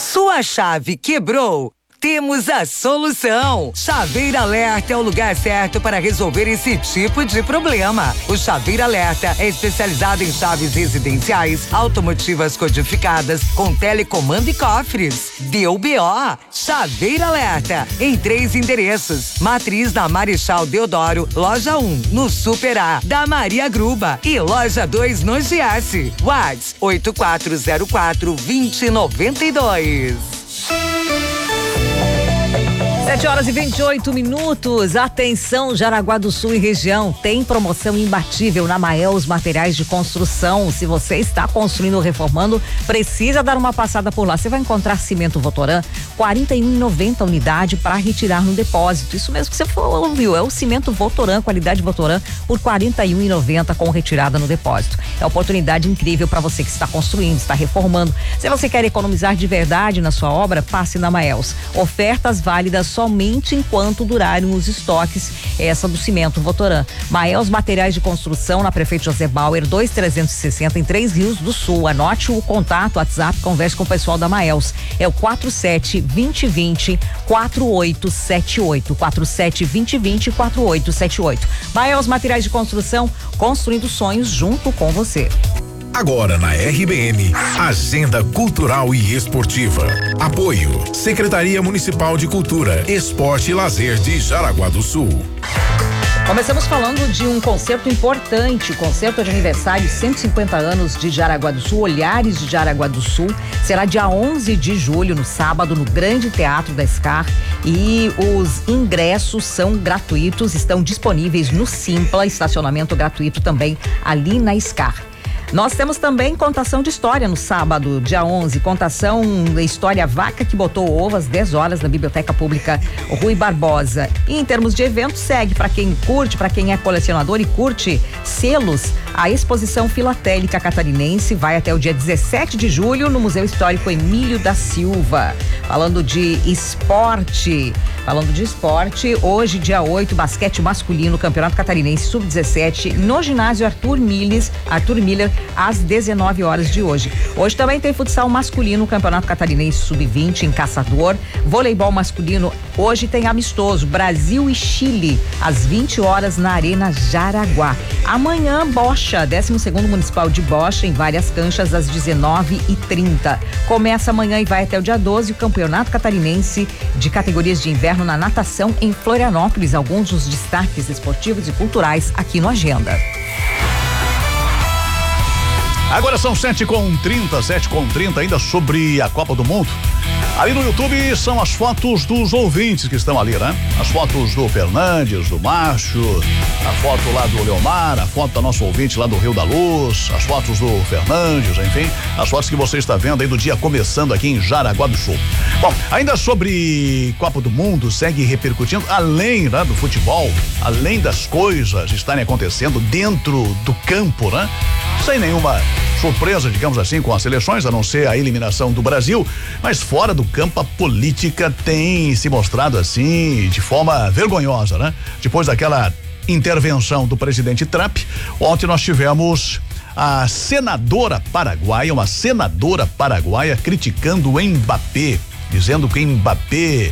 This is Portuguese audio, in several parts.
Sua chave quebrou? Temos a solução. Chaveiro Alerta é o lugar certo para resolver esse tipo de problema. O Chaveiro Alerta é especializado em chaves residenciais, automotivas codificadas, com telecomando e cofres. Deu BO. Chaveiro Alerta, em 3 endereços. Matriz na Marechal Deodoro, loja 1, no Super A, da Maria Gruba, e loja 2 no Giasse. WhatsApp 8404-2092. 7h28. Atenção, Jaraguá do Sul e região. Tem promoção imbatível na Maels Materiais de Construção. Se você está construindo ou reformando, precisa dar uma passada por lá. Você vai encontrar cimento Votoran, R$41,90 unidade para retirar no depósito. Isso mesmo que você ouviu, é o cimento Votoran, qualidade Votoran, por R$41,90 com retirada no depósito. É oportunidade incrível para você que está construindo, está reformando. Se você quer economizar de verdade na sua obra, passe na Maels. Ofertas válidas somente enquanto durarem os estoques, essa do cimento Votoran. Maels Materiais de Construção, na Prefeito José Bauer, 2360, em 3 Rios do Sul. Anote o contato, WhatsApp, converse com o pessoal da Maels. É o 47-2020-4878. 47-2020-4878. Maels Materiais de Construção, construindo sonhos junto com você. Agora na RBN, Agenda Cultural e Esportiva. Apoio: Secretaria Municipal de Cultura, Esporte e Lazer de Jaraguá do Sul. Começamos falando de um concerto importante, o concerto de aniversário 150 anos de Jaraguá do Sul, Olhares de Jaraguá do Sul. Será dia 11 de julho, no sábado, no Grande Teatro da Scar, e os ingressos são gratuitos, estão disponíveis no Simpla, estacionamento gratuito também ali na Scar. Nós temos também contação de história no sábado, dia 11, contação da história Vaca que Botou Ovo, às 10 horas, na Biblioteca Pública Rui Barbosa. E em termos de evento, segue para quem curte, para quem é colecionador e curte selos, a exposição filatélica catarinense vai até o dia 17 de julho no Museu Histórico Emílio da Silva. Falando de esporte, hoje, dia 8, basquete masculino, Campeonato Catarinense Sub-17, no ginásio Arthur Miller, às 19 horas de hoje. Hoje também tem futsal masculino, Campeonato Catarinense Sub-20 em Caçador. Voleibol masculino, hoje tem amistoso, Brasil e Chile, às 20 horas na Arena Jaraguá. Amanhã, bocha, 12º Municipal de Bocha, em várias canchas, às 19h30. Começa amanhã e vai até o dia 12 o Campeonato Catarinense de categorias de inverno na natação em Florianópolis. Alguns dos destaques esportivos e culturais aqui no Agenda. Agora são 7h30, ainda sobre a Copa do Mundo. Ali no YouTube são as fotos dos ouvintes que estão ali, né? As fotos do Fernandes, do Márcio, a foto lá do Leomar, a foto da nossa ouvinte lá do Rio da Luz, as fotos do Fernandes, enfim, as fotos que você está vendo aí do dia começando aqui em Jaraguá do Sul. Bom, ainda sobre Copa do Mundo, segue repercutindo, além, né, do futebol, além das coisas estarem acontecendo dentro do campo, né? Sem nenhuma surpresa, digamos assim, com as seleções, a não ser a eliminação do Brasil, mas fora do campo a política tem se mostrado assim de forma vergonhosa, né? Depois daquela intervenção do presidente Trump, ontem nós tivemos a uma senadora paraguaia criticando o Mbappé, dizendo que Mbappé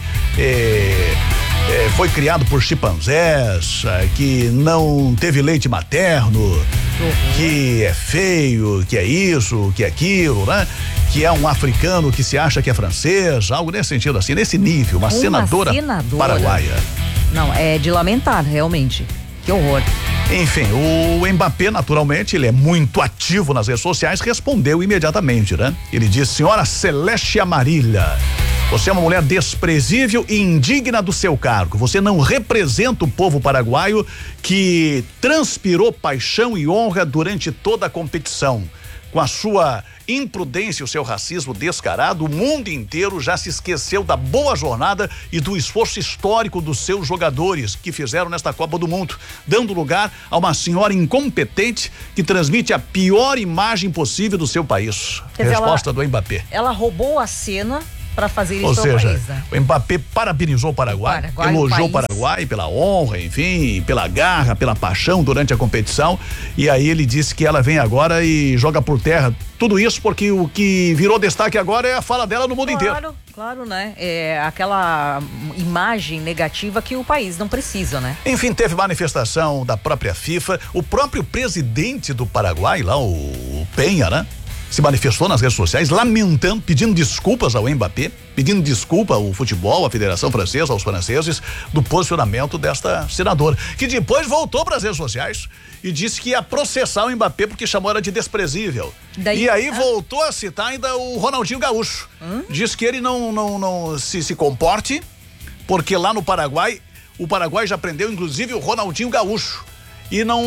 foi criado por chimpanzés, que não teve leite materno, que é feio, que é isso, que é aquilo, né? Que é um africano que se acha que é francês, algo nesse sentido assim, nesse nível, uma senadora paraguaia. Não, é de lamentar, realmente. Que horror. Enfim, o Mbappé, naturalmente, ele é muito ativo nas redes sociais, respondeu imediatamente, né? Ele disse: senhora Celeste Amarília, você é uma mulher desprezível e indigna do seu cargo. Você não representa o povo paraguaio que transpirou paixão e honra durante toda a competição. Com a sua imprudência e o seu racismo descarado, o mundo inteiro já se esqueceu da boa jornada e do esforço histórico dos seus jogadores que fizeram nesta Copa do Mundo, dando lugar a uma senhora incompetente que transmite a pior imagem possível do seu país. Resposta do Mbappé. Ela roubou a cena para fazer Ou isso seja, ao país, né? o Mbappé parabenizou o Paraguai, elogiou o Paraguai pela honra, enfim, pela garra, pela paixão durante a competição, e aí ele disse que ela vem agora e joga por terra tudo isso porque o que virou destaque agora é a fala dela no mundo inteiro. Claro, né? É aquela imagem negativa que o país não precisa, né? Enfim, teve manifestação da própria FIFA, o próprio presidente do Paraguai, lá, o Penha, né? Se manifestou nas redes sociais, lamentando, pedindo desculpas ao Mbappé, pedindo desculpa ao futebol, à Federação Francesa, aos franceses, do posicionamento desta senadora, que depois voltou para as redes sociais e disse que ia processar o Mbappé porque chamou ela de desprezível. E aí voltou a citar ainda o Ronaldinho Gaúcho. Diz que ele não se comporte, porque lá no Paraguai, o Paraguai já prendeu inclusive o Ronaldinho Gaúcho e não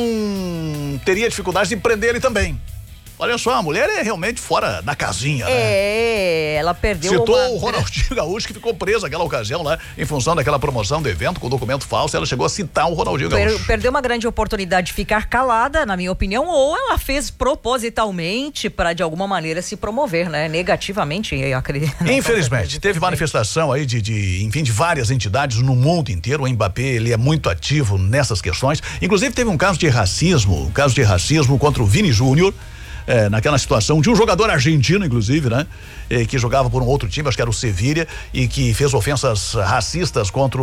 teria dificuldade de prender ele também. Olha só, a mulher é realmente fora da casinha, né? Ela perdeu. Citou o Ronaldinho Gaúcho, que ficou preso naquela ocasião lá, em função daquela promoção do evento com documento falso. Ela chegou a citar o Ronaldinho Gaúcho. Perdeu uma grande oportunidade de ficar calada, na minha opinião, ou ela fez propositalmente para de alguma maneira se promover, né? Negativamente, eu acredito. Infelizmente, teve manifestação aí de várias entidades no mundo inteiro. O Mbappé, ele é muito ativo nessas questões. Inclusive, teve um caso de racismo contra o Vini Júnior. Naquela situação de um jogador argentino, inclusive, né? Que jogava por um outro time, acho que era o Sevilha, e que fez ofensas racistas contra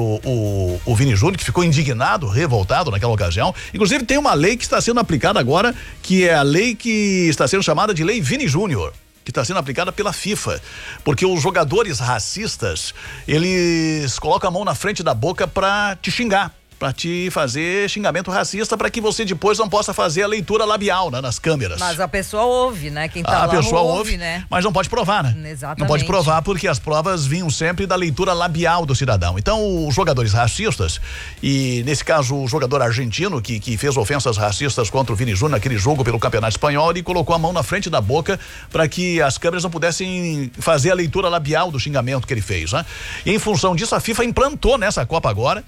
o Vini Júnior, que ficou indignado, revoltado naquela ocasião. Inclusive tem uma lei que está sendo aplicada agora, que é a lei que está sendo chamada de Lei Vini Júnior, que está sendo aplicada pela FIFA, porque os jogadores racistas, eles colocam a mão na frente da boca para te xingar, para te fazer xingamento racista, para que você depois não possa fazer a leitura labial, né, nas câmeras. Mas a pessoa ouve, né? Quem tá lá a pessoa ouve, né? Mas não pode provar, né? Exatamente. Não pode provar porque as provas vinham sempre da leitura labial do cidadão. Então, os jogadores racistas, e nesse caso o jogador argentino que fez ofensas racistas contra o Vini Júnior naquele jogo pelo Campeonato Espanhol, ele colocou a mão na frente da boca para que as câmeras não pudessem fazer a leitura labial do xingamento que ele fez, né? E em função disso, a FIFA implantou nessa Copa agora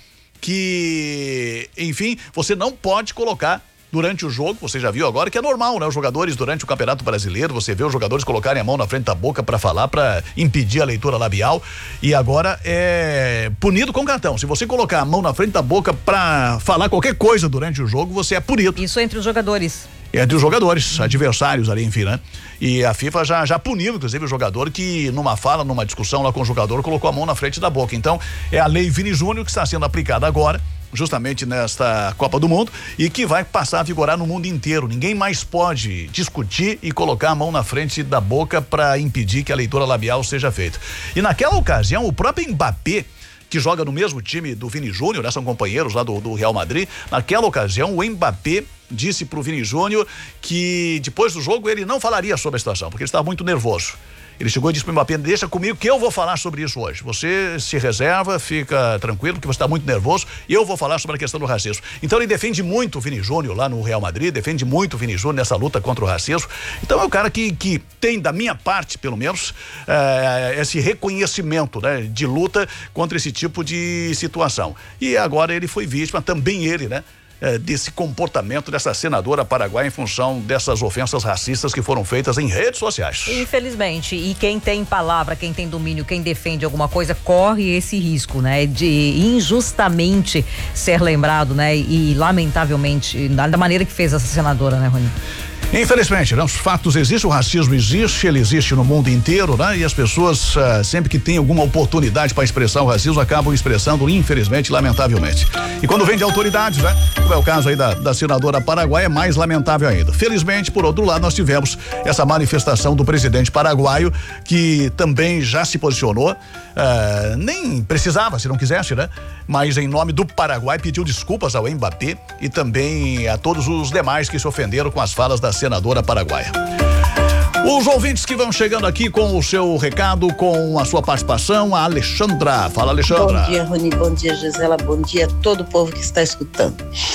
que, enfim, você não pode colocar durante o jogo, você já viu agora que é normal, né? Os jogadores durante o Campeonato Brasileiro, você vê os jogadores colocarem a mão na frente da boca para falar, para impedir a leitura labial, e agora é punido com cartão. Se você colocar a mão na frente da boca para falar qualquer coisa durante o jogo, você é punido. Isso entre os jogadores. Entre os jogadores, adversários ali, enfim, né? E a FIFA já puniu, inclusive, o jogador que numa fala, numa discussão lá com o jogador, colocou a mão na frente da boca. Então, é a Lei Vini Júnior que está sendo aplicada agora, justamente nesta Copa do Mundo, e que vai passar a vigorar no mundo inteiro. Ninguém mais pode discutir e colocar a mão na frente da boca para impedir que a leitura labial seja feita. E naquela ocasião, o próprio Mbappé, que joga no mesmo time do Vini Júnior, né? São companheiros lá do Real Madrid. Naquela ocasião, o Mbappé disse pro Vini Júnior que depois do jogo ele não falaria sobre a situação, porque ele estava muito nervoso. Ele chegou e disse pro Mbappé: deixa comigo que eu vou falar sobre isso hoje. Você se reserva, fica tranquilo, porque você está muito nervoso, e eu vou falar sobre a questão do racismo. Então ele defende muito o Vini Júnior lá no Real Madrid, defende muito o Vini Júnior nessa luta contra o racismo. Então é um cara que tem, da minha parte, pelo menos, esse reconhecimento, né, de luta contra esse tipo de situação. E agora ele foi vítima, também ele, né? Desse comportamento dessa senadora paraguaia em função dessas ofensas racistas que foram feitas em redes sociais. Infelizmente, e quem tem palavra, quem tem domínio, quem defende alguma coisa, corre esse risco, né? De injustamente ser lembrado, né? E lamentavelmente, da maneira que fez essa senadora, né, Rony? Infelizmente, né? Os fatos existem, o racismo existe, ele existe no mundo inteiro, né? E as pessoas, sempre que tem alguma oportunidade para expressar o racismo, acabam expressando, infelizmente, lamentavelmente. E quando vem de autoridades, né? Como é o caso aí da senadora paraguaia, é mais lamentável ainda. Felizmente, por outro lado, nós tivemos essa manifestação do presidente paraguaio, que também já se posicionou, nem precisava, se não quisesse, né? Mas em nome do Paraguai pediu desculpas ao Mbappé e também a todos os demais que se ofenderam com as falas da senadora paraguaia. Os ouvintes que vão chegando aqui com o seu recado, com a sua participação, a Alexandra. Fala, Alexandra. Bom dia, Rony. Bom dia, Gisela. Bom dia a todo o povo que está escutando.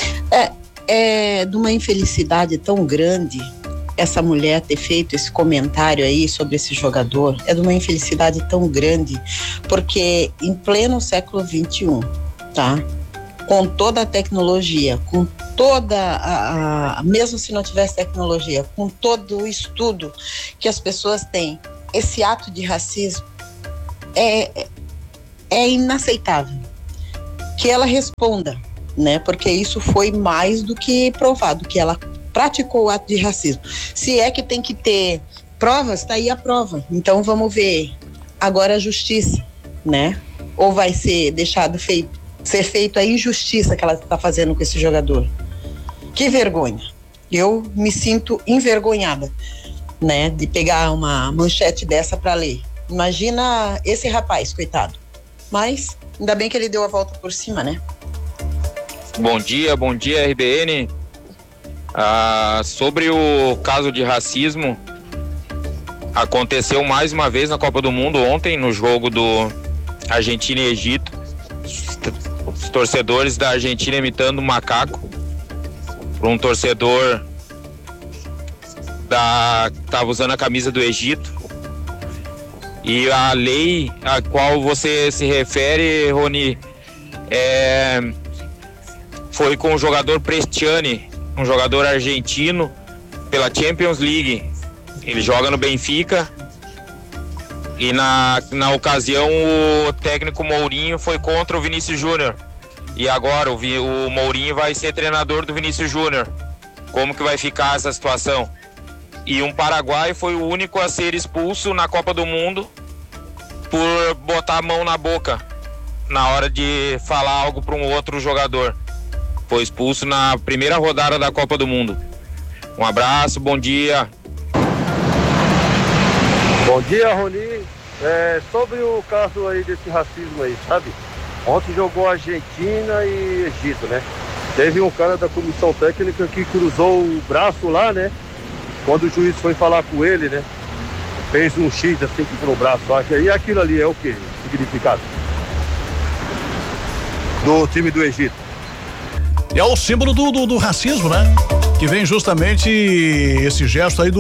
É de uma infelicidade tão grande essa mulher ter feito esse comentário aí sobre esse jogador. É de uma infelicidade tão grande, porque em pleno século XXI, tá? Com toda a tecnologia, com toda mesmo se não tivesse tecnologia, com todo o estudo que as pessoas têm, esse ato de racismo é inaceitável que ela responda, né? Porque isso foi mais do que provado, que ela praticou o ato de racismo. Se é que tem que ter provas, tá aí a prova. Então vamos ver agora a justiça, né? Ou vai ser deixado ser feito a injustiça que ela está fazendo com esse jogador. Que vergonha. Eu me sinto envergonhada, né? De pegar uma manchete dessa para ler. Imagina esse rapaz, coitado. Mas ainda bem que ele deu a volta por cima, né? Bom dia, RBN. Sobre o caso de racismo, aconteceu mais uma vez na Copa do Mundo ontem, no jogo do Argentina e Egito. Os torcedores da Argentina imitando um macaco por um torcedor que estava usando a camisa do Egito. E a lei a qual você se refere, Rony, foi com o jogador Prestiani, um jogador argentino pela Champions League. Ele joga no Benfica e na ocasião o técnico Mourinho foi contra o Vinícius Júnior. E agora o Mourinho vai ser treinador do Vinícius Júnior. Como que vai ficar essa situação? E um paraguaio foi o único a ser expulso na Copa do Mundo por botar a mão na boca na hora de falar algo para um outro jogador. Foi expulso na primeira rodada da Copa do Mundo. Um abraço, bom dia. Bom dia, Rony. Sobre o caso aí desse racismo aí, sabe? Ontem jogou Argentina e Egito, né? Teve um cara da comissão técnica que cruzou o braço lá, né? Quando o juiz foi falar com ele, né? Fez um X assim pro braço. E aquilo ali é o que? Significado? Do time do Egito. É o símbolo do racismo, né? Que vem justamente esse gesto aí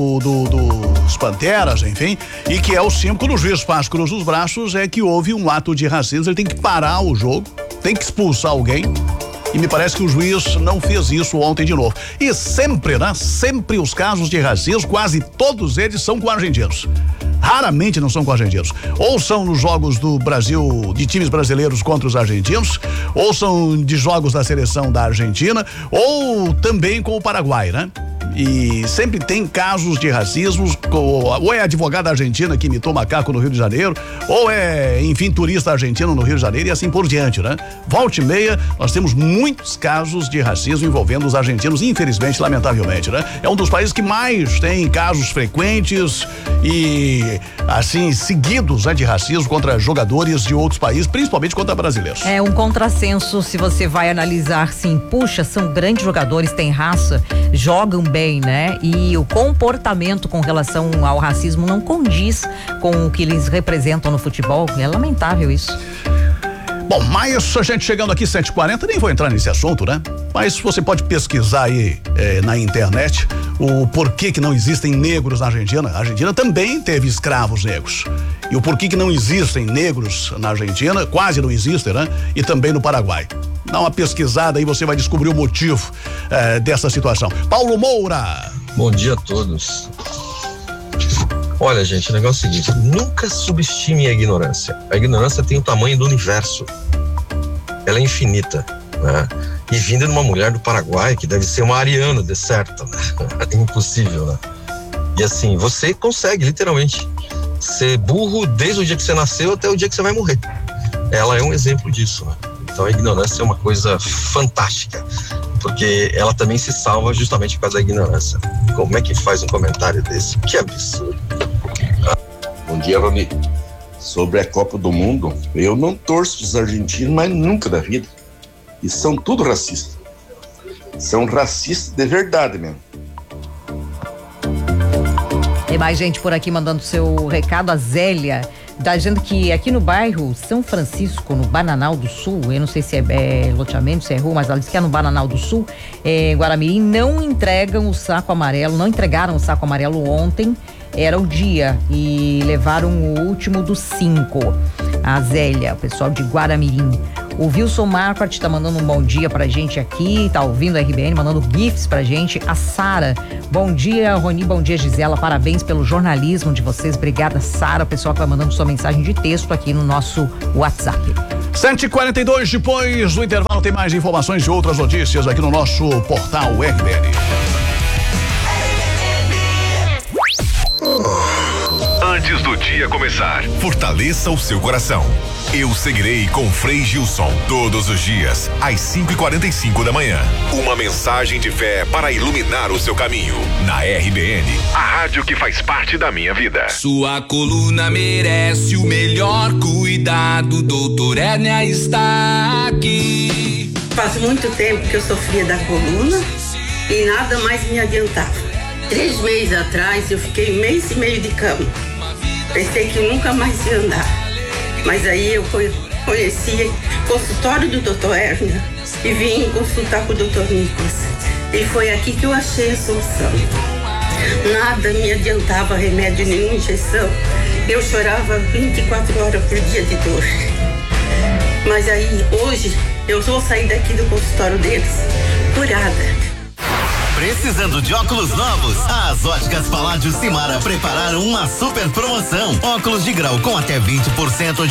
dos Panteras, enfim, e que é o símbolo, quando o juiz cruza os braços, é que houve um ato de racismo, ele tem que parar o jogo, tem que expulsar alguém, e me parece que o juiz não fez isso ontem de novo. E sempre, né? Sempre os casos de racismo, quase todos eles são com argentinos. Raramente não são com argentinos. Ou são nos jogos do Brasil, de times brasileiros contra os argentinos, ou são de jogos da seleção da Argentina, ou também com o Paraguai, né? E sempre tem casos de racismo, ou é advogada argentina que imitou macaco no Rio de Janeiro, ou é, enfim, turista argentino no Rio de Janeiro e assim por diante, né? Volta e meia, nós temos muitos casos de racismo envolvendo os argentinos, infelizmente, lamentavelmente, né? É um dos países que mais tem casos frequentes e, assim, seguidos, né, de racismo contra jogadores de outros países, principalmente contra brasileiros. É um contrassenso se você vai analisar, sim, puxa, são grandes jogadores, têm raça, jogam bem, né? E o comportamento com relação ao racismo não condiz com o que eles representam no futebol. É lamentável isso. Bom, mas a gente chegando aqui 7h40, nem vou entrar nesse assunto, né? Mas você pode pesquisar aí na internet o porquê que não existem negros na Argentina. A Argentina também teve escravos negros. E o porquê que não existem negros na Argentina, quase não existem, né? E também no Paraguai. Dá uma pesquisada aí, você vai descobrir o motivo dessa situação. Paulo Moura. Bom dia a todos. Olha, gente, o negócio é o seguinte: nunca subestime a ignorância. A ignorância tem o tamanho do universo. Ela é infinita, né? E vinda de uma mulher do Paraguai, que deve ser uma ariana de certo, né? É impossível, né? E assim, você consegue, literalmente, ser burro desde o dia que você nasceu até o dia que você vai morrer. Ela é um exemplo disso, né? Então a ignorância é uma coisa fantástica, porque ela também se salva justamente por causa da ignorância. Como é que faz um comentário desse? Que absurdo. Bom dia, Rony. Sobre a Copa do Mundo, eu não torço os argentinos, mas nunca da vida. E são tudo racistas. São racistas de verdade mesmo. Tem mais gente por aqui mandando seu recado. A Zélia tá dizendo que aqui no bairro São Francisco, no Bananal do Sul, eu não sei se é loteamento, se é rua, mas ela disse que é no Bananal do Sul, Guaramirim, não entregaram o saco amarelo ontem, era o dia, e levaram o último dos 5. A Zélia, o pessoal de Guaramirim. O Wilson Marquardt tá mandando um bom dia pra gente aqui, tá ouvindo a RBN, mandando gifs pra gente. A Sara, bom dia, Roni, bom dia, Gisela, parabéns pelo jornalismo de vocês. Obrigada, Sara, o pessoal que vai mandando sua mensagem de texto aqui no nosso WhatsApp. 7h42, depois do intervalo tem mais informações e outras notícias aqui no nosso portal RBN. Antes do dia começar, fortaleça o seu coração. Eu seguirei com Frei Gilson todos os dias, às 5h45 da manhã. Uma mensagem de fé para iluminar o seu caminho. Na RBN, a rádio que faz parte da minha vida. Sua coluna merece o melhor cuidado. Doutor Hérnia está aqui. Faz muito tempo que eu sofria da coluna e nada mais me adiantava. 3 meses atrás eu fiquei 1 mês e meio de cama. Pensei que nunca mais ia andar. Mas aí eu conheci o consultório do Dr. Hérnia e vim consultar com o Dr. Nicolas. E foi aqui que eu achei a solução. Nada me adiantava, remédio nenhuma, injeção. Eu chorava 24 horas por dia de dor. Mas aí, hoje, eu vou sair daqui do consultório deles curada. Precisando de óculos novos? As Óticas Paládio Simara prepararam uma super promoção. Óculos de grau com até 20%